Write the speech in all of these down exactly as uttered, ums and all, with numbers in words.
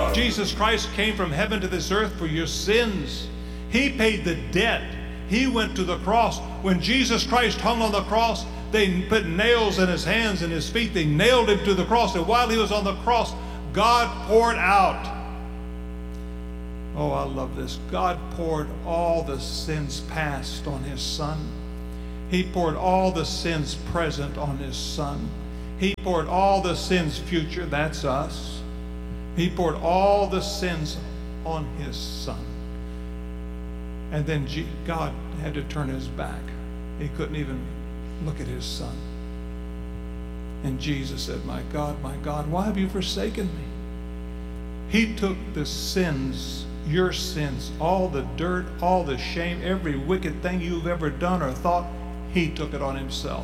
Jesus Christ came from heaven to this earth for your sins. He paid the debt. He went to the cross. When Jesus Christ hung on the cross, they put nails in his hands and his feet. They nailed him to the cross. And while he was on the cross, God poured out. Oh, I love this. God poured all the sins past on his Son. He poured all the sins present on his Son. He poured all the sins future. That's us. He poured all the sins on his Son. And then God had to turn his back. He couldn't even look at his Son. And Jesus said, my God, my God, why have you forsaken me? He took the sins, your sins, all the dirt, all the shame, every wicked thing you've ever done or thought, he took it on himself.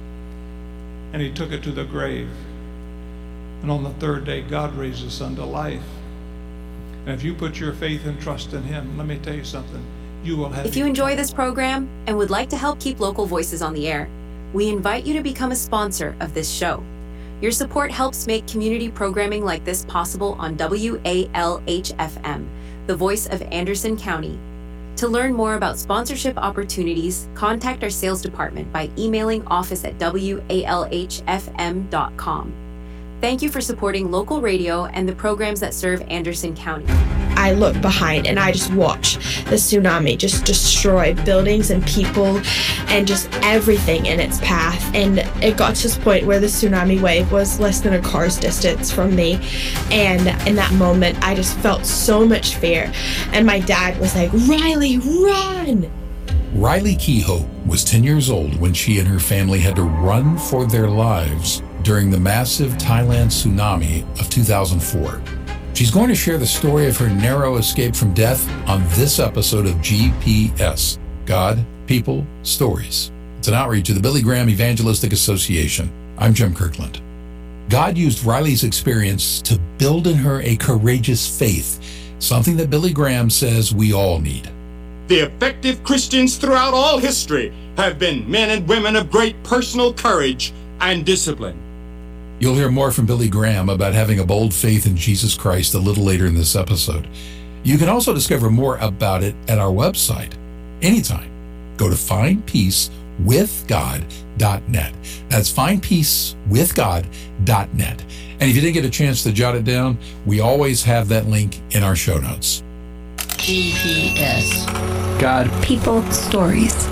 And he took it to the grave. And on the third day, God raised his Son to life. And if you put your faith and trust in him, let me tell you something. You will have. If you enjoy this program and would like to help keep local voices on the air, we invite you to become a sponsor of this show. Your support helps make community programming like this possible on W A L H F M, the voice of Anderson County. To learn more about sponsorship opportunities, contact our sales department by emailing office at W A L H F M dot com. Thank you for supporting local radio and the programs that serve Anderson County. I look behind and I just watch the tsunami just destroy buildings and people and just everything in its path. And it got to this point where the tsunami wave was less than a car's distance from me. And in that moment, I just felt so much fear. And my dad was like, Riley, run! Riley Kehoe was ten years old when she and her family had to run for their lives during the massive Thailand tsunami of two thousand four. She's going to share the story of her narrow escape from death on this episode of G P S, God, People, Stories. It's an outreach of the Billy Graham Evangelistic Association. I'm Jim Kirkland. God used Riley's experience to build in her a courageous faith, something that Billy Graham says we all need. The effective Christians throughout all history have been men and women of great personal courage and discipline. You'll hear more from Billy Graham about having a bold faith in Jesus Christ a little later in this episode. You can also discover more about it at our website anytime. Go to find peace with god dot net. That's find peace with god dot net. And if you didn't get a chance to jot it down, we always have that link in our show notes. G P S. God. People. Stories.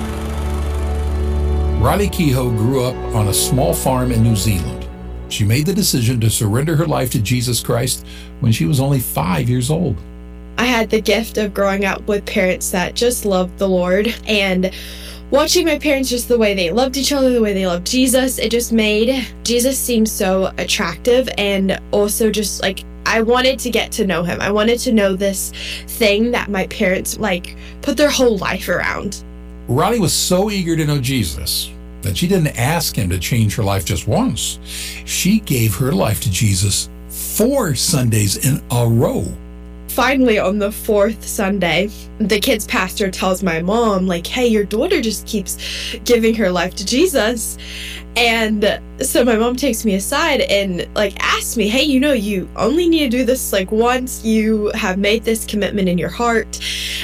Riley Kehoe grew up on a small farm in New Zealand. She made the decision to surrender her life to Jesus Christ when she was only five years old. I had the gift of growing up with parents that just loved the Lord, and watching my parents just the way they loved each other, the way they loved Jesus, it just made Jesus seem so attractive. And also just like I wanted to get to know him. I wanted to know this thing that my parents like put their whole life around. Riley was so eager to know Jesus that she didn't ask him to change her life just once. She gave her life to Jesus four Sundays in a row. Finally, on the fourth Sunday, the kids' pastor tells my mom, like, hey, your daughter just keeps giving her life to Jesus. And so my mom takes me aside and like asks me, hey, you know, you only need to do this like once. You have made this commitment in your heart.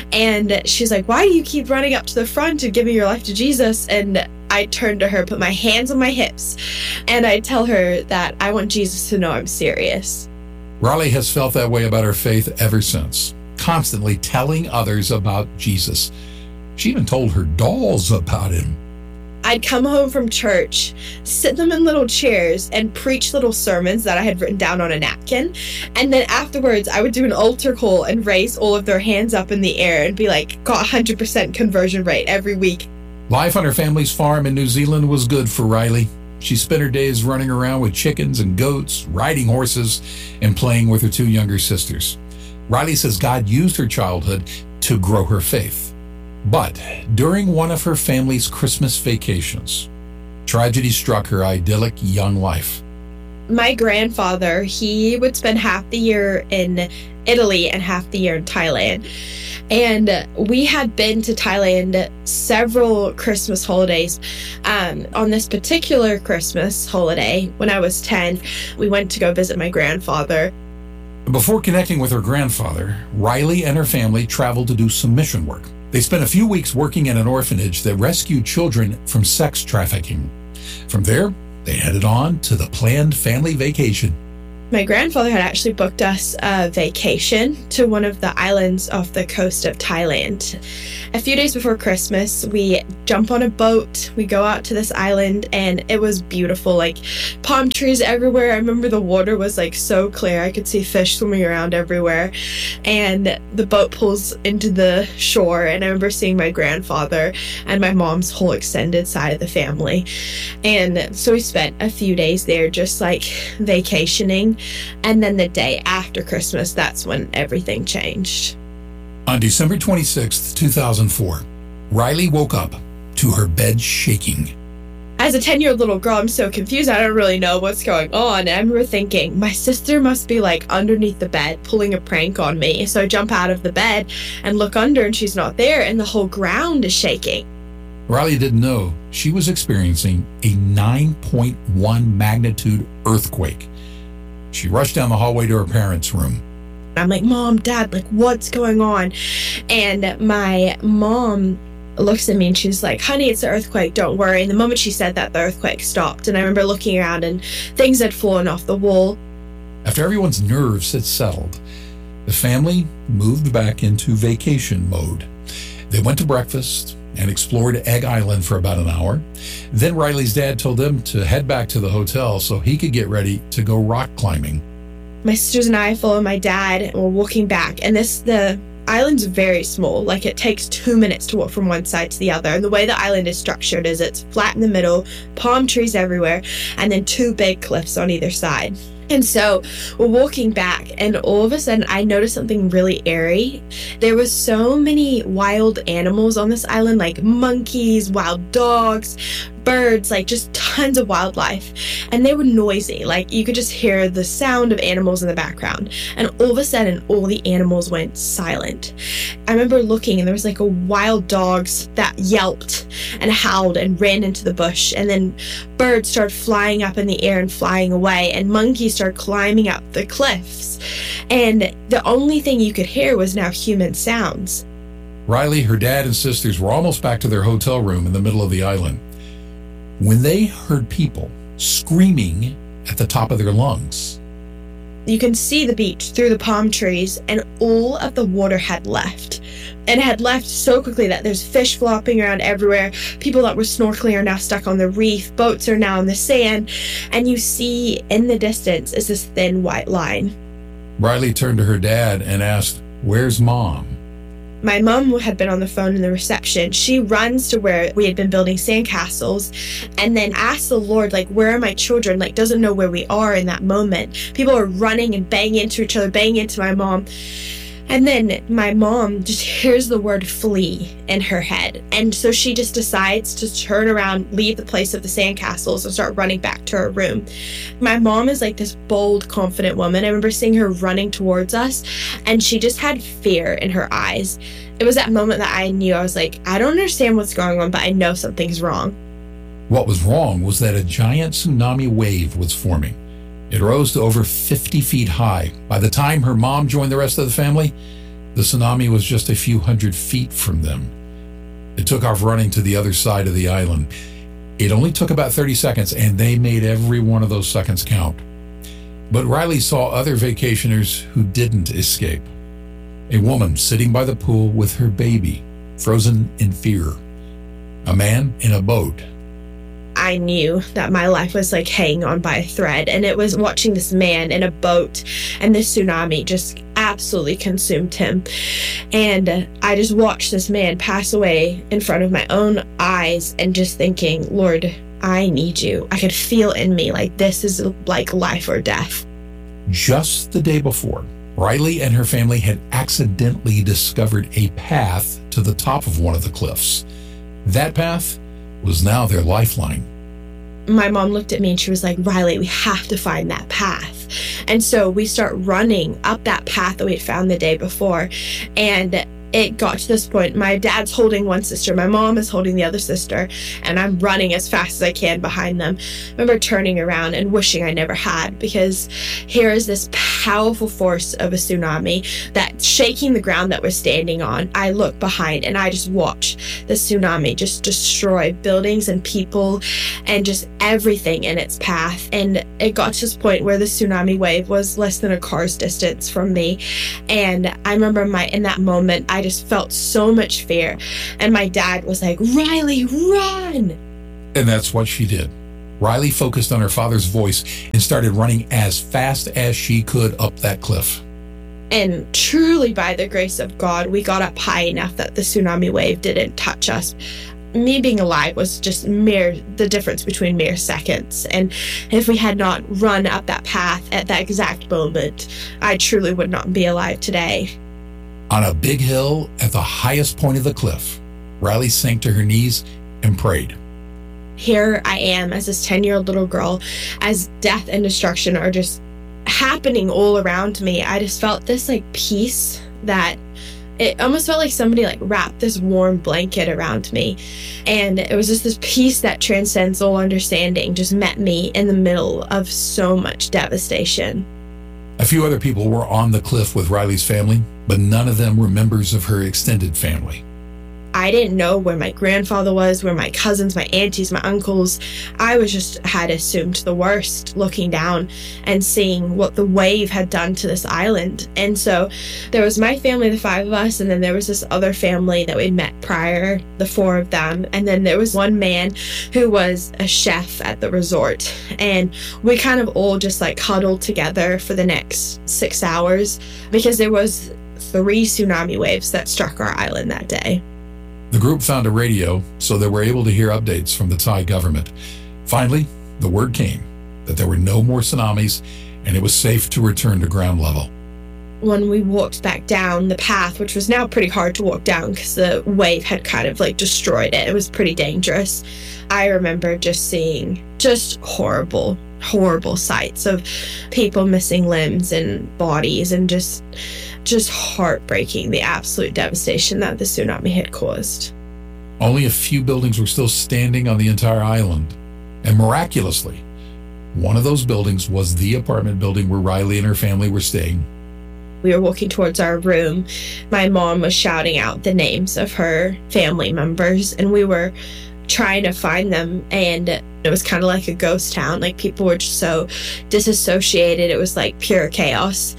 And she's like, why do you keep running up to the front and giving your life to Jesus? And I turn to her, put my hands on my hips, and I tell her that I want Jesus to know I'm serious. Riley has felt that way about her faith ever since, constantly telling others about Jesus. She even told her dolls about him. I'd come home from church, sit them in little chairs, and preach little sermons that I had written down on a napkin. And then afterwards, I would do an altar call and raise all of their hands up in the air and be like, got one hundred percent conversion rate every week. Life on her family's farm in New Zealand was good for Riley. She spent her days running around with chickens and goats, riding horses, and playing with her two younger sisters. Riley says God used her childhood to grow her faith. But during one of her family's Christmas vacations, tragedy struck her idyllic young life. My grandfather, he would spend half the year in Italy and half the year in Thailand. And we had been to Thailand several Christmas holidays. Um, on this particular Christmas holiday, when I was ten, we went to go visit my grandfather. Before connecting with her grandfather, Riley and her family traveled to do some mission work. They spent a few weeks working in an orphanage that rescued children from sex trafficking. From there, they headed on to the planned family vacation. My grandfather had actually booked us a vacation to one of the islands off the coast of Thailand. A few days before Christmas, we jump on a boat, we go out to this island, and it was beautiful, like palm trees everywhere. I remember the water was like so clear, I could see fish swimming around everywhere, and the boat pulls into the shore, and I remember seeing my grandfather and my mom's whole extended side of the family. And so we spent a few days there just like vacationing. And then the day after Christmas, that's when everything changed. On December twenty-sixth, two thousand four, Riley woke up to her bed shaking. As a ten-year-old little girl, I'm so confused. I don't really know what's going on. And I remember thinking, my sister must be like underneath the bed pulling a prank on me. So I jump out of the bed and look under, and she's not there, and the whole ground is shaking. Riley didn't know she was experiencing a nine point one magnitude earthquake. She rushed down the hallway to her parents' room. I'm like, Mom, Dad, like, what's going on? And my mom looks at me and she's like, honey, it's an earthquake, don't worry. And the moment she said that, the earthquake stopped. And I remember looking around and things had fallen off the wall. After everyone's nerves had settled, the family moved back into vacation mode. They went to breakfast and explored Egg Island for about an hour. Then Riley's dad told them to head back to the hotel so he could get ready to go rock climbing. My sisters and I followed my dad and we're walking back. And this, the island's very small. Like, it takes two minutes to walk from one side to the other. And the way the island is structured is it's flat in the middle, palm trees everywhere, and then two big cliffs on either side. And so we're walking back, and all of a sudden I noticed something really eerie. There was so many wild animals on this island, like monkeys, wild dogs, birds, like just tons of wildlife. And they were noisy, like you could just hear the sound of animals in the background. And all of a sudden, all the animals went silent. I remember looking, and there was like a wild dogs that yelped and howled and ran into the bush. And then birds started flying up in the air and flying away, and monkeys started climbing up the cliffs. And the only thing you could hear was now human sounds. Riley, her dad, and sisters were almost back to their hotel room in the middle of the island when they heard people screaming at the top of their lungs. You can see the beach through the palm trees, and all of the water had left. And it had left so quickly that there's fish flopping around everywhere. People that were snorkeling are now stuck on the reef. Boats are now in the sand. And you see in the distance is this thin white line. Riley turned to her dad and asked, "Where's Mom?" My mom had been on the phone in the reception. She runs to where we had been building sandcastles and then asks the Lord, like, where are my children? Like, doesn't know where we are in that moment. People are running and banging into each other, banging into my mom. And then my mom just hears the word flee in her head. And so she just decides to turn around, leave the place of the sandcastles, and start running back to her room. My mom is like this bold, confident woman. I remember seeing her running towards us, and she just had fear in her eyes. It was that moment that I knew, I was like, I don't understand what's going on, but I know something's wrong. What was wrong was that a giant tsunami wave was forming. It rose to over fifty feet high. By the time her mom joined the rest of the family, the tsunami was just a few hundred feet from them. It took off running to the other side of the island. It only took about thirty seconds, and they made every one of those seconds count. But Riley saw other vacationers who didn't escape. A woman sitting by the pool with her baby, frozen in fear. A man in a boat. I knew that my life was like hanging on by a thread, and it was watching this man in a boat, and the tsunami just absolutely consumed him. And I just watched this man pass away in front of my own eyes, and just thinking, Lord, I need you. I could feel in me like this is like life or death. Just the day before, Riley and her family had accidentally discovered a path to the top of one of the cliffs. That path was now their lifeline. My mom looked at me and she was like, Riley, we have to find that path. And so we start running up that path that we had found the day before. And it got to this point. My dad's holding one sister, my mom is holding the other sister, and I'm running as fast as I can behind them. I remember turning around and wishing I never had, because here is this powerful force of a tsunami that's shaking the ground that we're standing on. I look behind and I just watch the tsunami just destroy buildings and people and just everything in its path. And it got to this point where the tsunami wave was less than a car's distance from me. And I remember my in that moment, I just felt so much fear. And my dad was like, "Riley, run!" And that's what she did. Riley focused on her father's voice and started running as fast as she could up that cliff. And truly, by the grace of God, we got up high enough that the tsunami wave didn't touch us. Me being alive was just mere, the difference between mere seconds. And if we had not run up that path at that exact moment, I truly would not be alive today. On a big hill at the highest point of the cliff, Riley sank to her knees and prayed. Here I am as this ten-year-old little girl, as death and destruction are just happening all around me. I just felt this like peace that it almost felt like somebody like wrapped this warm blanket around me. And it was just this peace that transcends all understanding just met me in the middle of so much devastation. A few other people were on the cliff with Riley's family, but none of them were members of her extended family. I didn't know where my grandfather was, where my cousins, my aunties, my uncles. I was just had assumed the worst, looking down and seeing what the wave had done to this island. And so there was my family, the five of us, and then there was this other family that we'd met prior, the four of them. And then there was one man who was a chef at the resort. And we kind of all just like huddled together for the next six hours because there was three tsunami waves that struck our island that day. The group found a radio, so they were able to hear updates from the Thai government. Finally, the word came that there were no more tsunamis and it was safe to return to ground level. When we walked back down the path, which was now pretty hard to walk down because the wave had kind of like destroyed it, it was pretty dangerous. I remember just seeing just horrible, horrible sights of people missing limbs and bodies, and just just heartbreaking, the absolute devastation that the tsunami had caused. Only a few buildings were still standing on the entire island. And miraculously, one of those buildings was the apartment building where Riley and her family were staying. We were walking towards our room. My mom was shouting out the names of her family members, and we were trying to find them, and it was kind of like a ghost town. Like, people were just so disassociated. It was like pure chaos.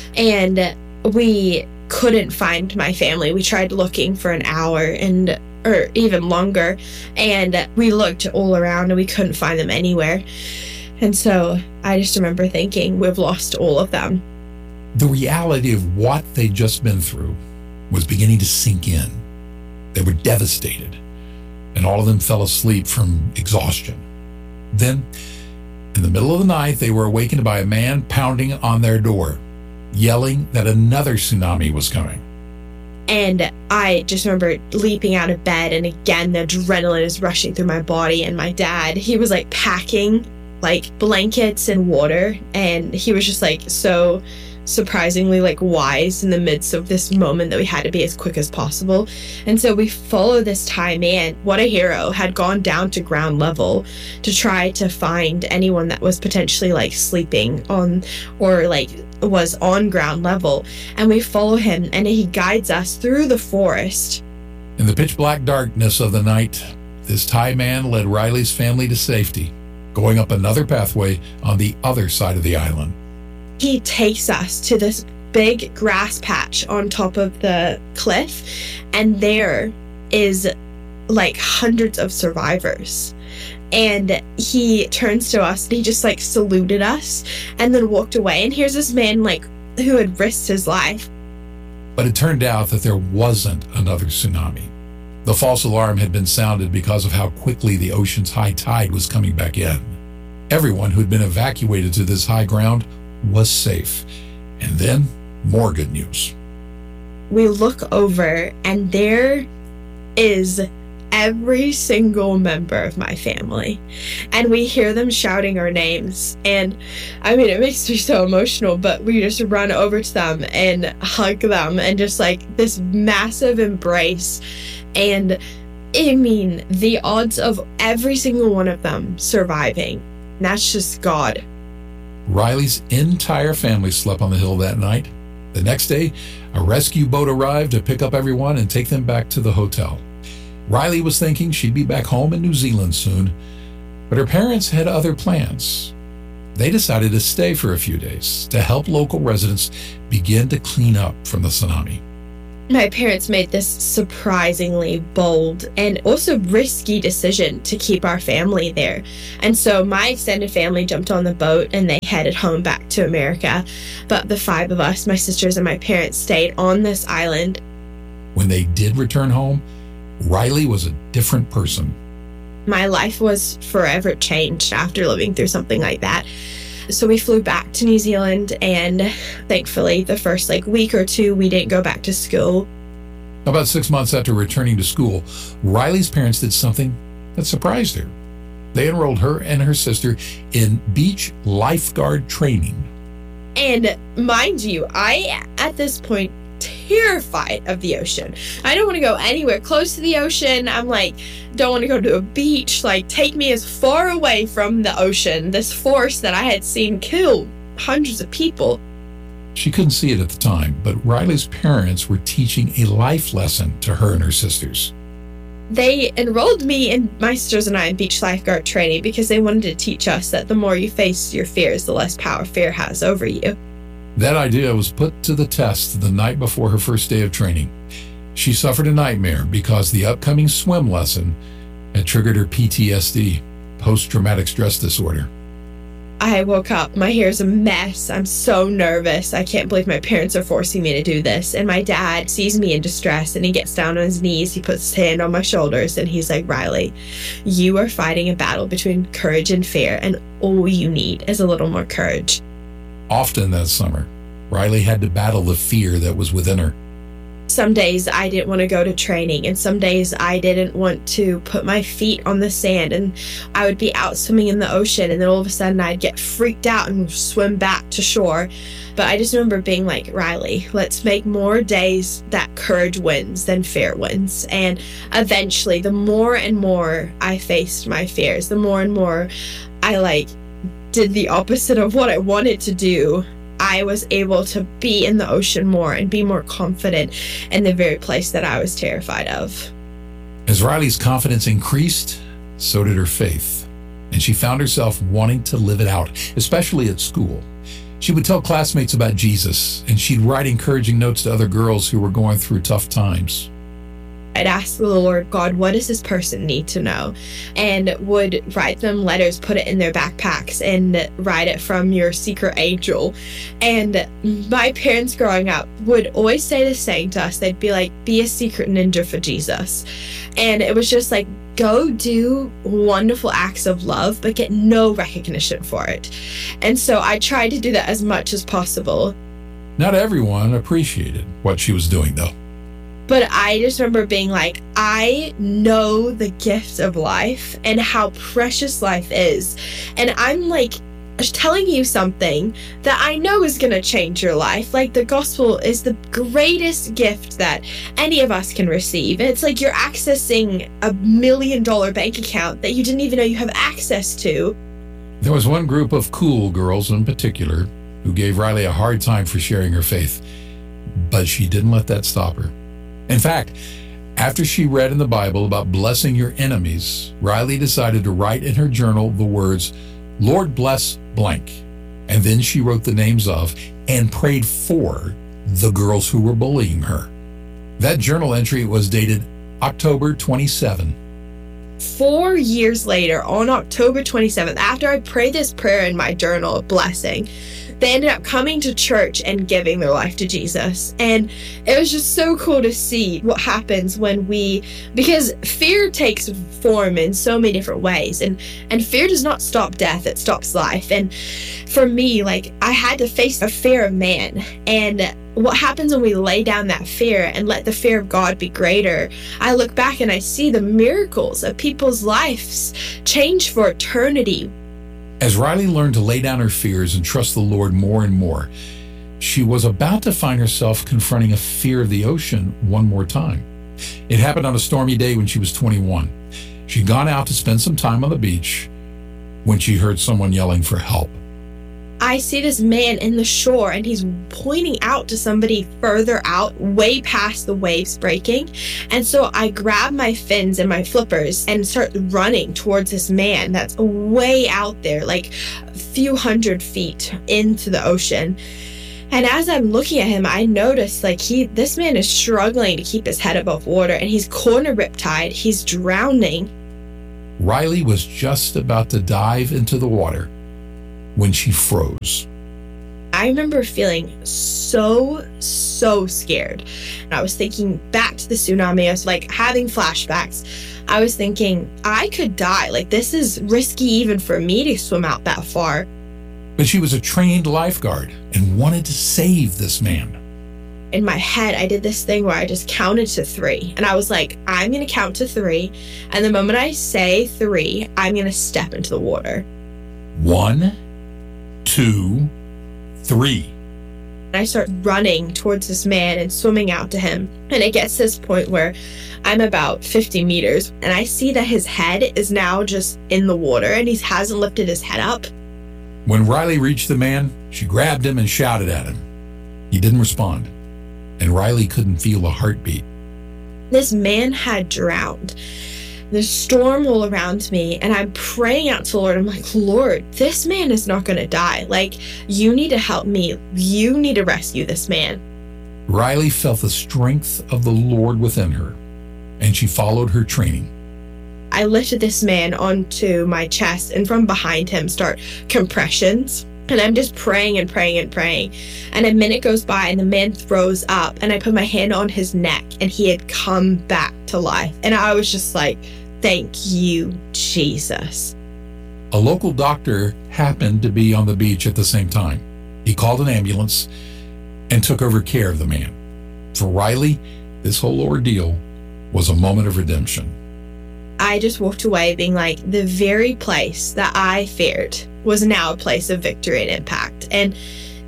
And we couldn't find my family. We tried looking for an hour and or even longer, and we looked all around and we couldn't find them anywhere. And so I just remember thinking, we've lost all of them. The reality of what they'd just been through was beginning to sink in. They were devastated, and all of them fell asleep from exhaustion. Then, in the middle of the night, they were awakened by a man pounding on their door, yelling that another tsunami was coming. And I just remember leaping out of bed, and again, the adrenaline is rushing through my body. And my dad, he was like packing like blankets and water, and he was just like so surprisingly like wise in the midst of this moment that we had to be as quick as possible. And so we followed this Thai man, what a hero, had gone down to ground level to try to find anyone that was potentially like sleeping on or like was on ground level. And we follow him, and he guides us through the forest. In the pitch black darkness of the night, this Thai man led Riley's family to safety, going up another pathway on the other side of the island. He takes us to this big grass patch on top of the cliff, and there is like hundreds of survivors. And he turns to us and he just like saluted us and then walked away. And here's this man like who had risked his life. But it turned out that there wasn't another tsunami. The false alarm had been sounded because of how quickly the ocean's high tide was coming back in. Everyone who'd been evacuated to this high ground was safe. And then more good news. We look over, and there is every single member of my family, and we hear them shouting our names. And I mean, it makes me so emotional, but we just run over to them and hug them and just like this massive embrace. And I mean, the odds of every single one of them surviving, that's just God. Riley's entire family slept on the hill that night. The next day, a rescue boat arrived to pick up everyone and take them back to the hotel. Riley was thinking she'd be back home in New Zealand soon, but her parents had other plans. They decided to stay for a few days to help local residents begin to clean up from the tsunami. My parents made this surprisingly bold and also risky decision to keep our family there. And so my extended family jumped on the boat and they headed home back to America. But the five of us, my sisters and my parents, stayed on this island. When they did return home, Riley was a different person. My life was forever changed after living through something like that. So we flew back to New Zealand, and thankfully the first like week or two we didn't go back to school. About six months after returning to school, Riley's parents did something that surprised her. They enrolled her and her sister in beach lifeguard training. And mind you, I at this point terrified of the ocean. I don't want to go anywhere close to the ocean. I'm like, don't want to go to a beach. Like, take me as far away from the ocean, this force that I had seen kill hundreds of people. She couldn't see it at the time, but Riley's parents were teaching a life lesson to her and her sisters. They enrolled me and my sisters and I in beach lifeguard training because they wanted to teach us that the more you face your fears, the less power fear has over you. That idea was put to the test the night before her first day of training. She suffered a nightmare because the upcoming swim lesson had triggered her P T S D, post-traumatic stress disorder. I woke up, my hair's a mess. I'm so nervous. I can't believe my parents are forcing me to do this. And my dad sees me in distress and he gets down on his knees. He puts his hand on my shoulders and he's like, Riley, you are fighting a battle between courage and fear, and all you need is a little more courage. Often that summer, Riley had to battle the fear that was within her. Some days I didn't want to go to training, and some days I didn't want to put my feet on the sand, and I would be out swimming in the ocean, and then all of a sudden I'd get freaked out and swim back to shore. But I just remember being like, Riley, let's make more days that courage wins than fear wins. And eventually, the more and more I faced my fears, the more and more I like did the opposite of what I wanted to do, I was able to be in the ocean more and be more confident in the very place that I was terrified of. As Riley's confidence increased, so did her faith, and she found herself wanting to live it out, especially at school. She would tell classmates about Jesus, and she'd write encouraging notes to other girls who were going through tough times. I'd ask the Lord, God, what does this person need to know? And would write them letters, put it in their backpacks, and write it from your secret angel. And my parents growing up would always say the same to us. They'd be like, be a secret ninja for Jesus. And it was just like, go do wonderful acts of love, but get no recognition for it. And so I tried to do that as much as possible. Not everyone appreciated what she was doing, though. But I just remember being like, I know the gift of life and how precious life is. And I'm like telling you something that I know is going to change your life. Like, the gospel is the greatest gift that any of us can receive. It's like you're accessing a million dollar bank account that you didn't even know you have access to. There was one group of cool girls in particular who gave Riley a hard time for sharing her faith, but she didn't let that stop her. In fact, after she read in the Bible about blessing your enemies, Riley decided to write in her journal the words, Lord bless blank. And then she wrote the names of and prayed for the girls who were bullying her. That journal entry was dated October twenty-seventh. Four years later, on October twenty-seventh, after I prayed this prayer in my journal of blessing, they ended up coming to church and giving their life to Jesus. And it was just so cool to see what happens when we, because fear takes form in so many different ways, and and fear does not stop death, it stops life. And for me, like, I had to face a fear of man, and what happens when we lay down that fear and let the fear of God be greater? I look back and I see the miracles of people's lives change for eternity. As Riley learned to lay down her fears and trust the Lord more and more, she was about to find herself confronting a fear of the ocean one more time. It happened on a stormy day when she was twenty-one. She'd gone out to spend some time on the beach when she heard someone yelling for help. I see this man in the shore, and he's pointing out to somebody further out, way past the waves breaking. And so I grab my fins and my flippers and start running towards this man that's way out there, like a few hundred feet into the ocean. And as I'm looking at him, I notice like he, this man is struggling to keep his head above water, and he's corner riptide. He's drowning. Riley was just about to dive into the water when she froze. I remember feeling so, so scared. And I was thinking back to the tsunami. I was like having flashbacks. I was thinking, I could die. Like, this is risky even for me to swim out that far. But she was a trained lifeguard and wanted to save this man. In my head, I did this thing where I just counted to three. And I was like, I'm going to count to three. And the moment I say three, I'm going to step into the water. One, two, three. And I start running towards this man and swimming out to him. And it gets to this point where I'm about fifty meters. And I see that his head is now just in the water, and he hasn't lifted his head up. When Riley reached the man, she grabbed him and shouted at him. He didn't respond, and Riley couldn't feel a heartbeat. This man had drowned. There's storm all around me, and I'm praying out to the Lord. I'm like, Lord, this man is not going to die. Like, you need to help me. You need to rescue this man. Riley felt the strength of the Lord within her, and she followed her training. I lifted this man onto my chest, and from behind him start compressions. And I'm just praying and praying and praying. And a minute goes by, and the man throws up, and I put my hand on his neck, and he had come back to life. And I was just like, thank you, Jesus. A local doctor happened to be on the beach at the same time. He called an ambulance and took over care of the man. For Riley, this whole ordeal was a moment of redemption. I just walked away being like, the very place that I feared was now a place of victory and impact. And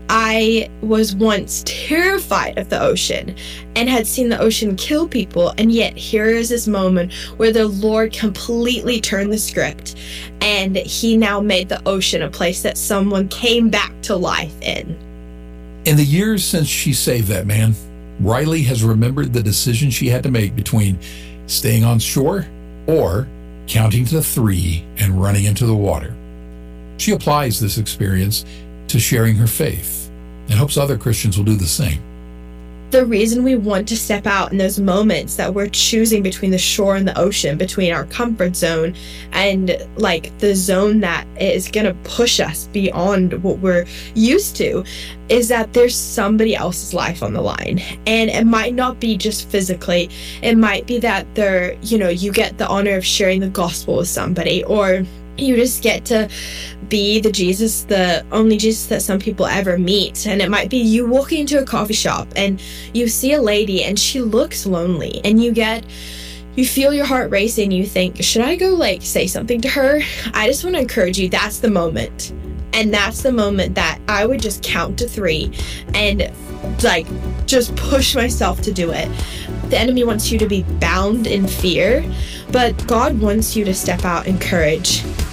I was once terrified of the ocean and had seen the ocean kill people. And yet here is this moment where the Lord completely turned the script, and he now made the ocean a place that someone came back to life in. In the years since she saved that man, Riley has remembered the decision she had to make between staying on shore or counting to three and running into the water. She applies this experience to sharing her faith and hopes other Christians will do the same. The reason we want to step out in those moments that we're choosing between the shore and the ocean, between our comfort zone and like the zone that is going to push us beyond what we're used to, is that there's somebody else's life on the line. And it might not be just physically. It might be that they're, you know, you get the honor of sharing the gospel with somebody, or you just get to be the Jesus, the only Jesus that some people ever meet. And it might be you walking into a coffee shop and you see a lady and she looks lonely, and you get, you feel your heart racing. You think, should I go like say something to her? I just want to encourage you. That's the moment. And that's the moment that I would just count to three and like just push myself to do it. The enemy wants you to be bound in fear, but God wants you to step out in courage.